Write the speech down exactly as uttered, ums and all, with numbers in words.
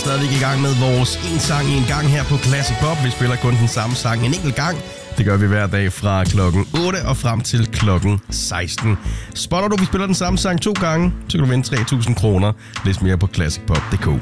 stadigvæk i gang med vores en sang en gang her på Classic Pop. Vi spiller kun den samme sang en enkelt gang. Det gør vi hver dag fra klokken otte og frem til klokken seksten. Spotter du, vi spiller den samme sang to gange, så kan du vinde tre tusind kroner. Læs mere på classic pop punktum d k.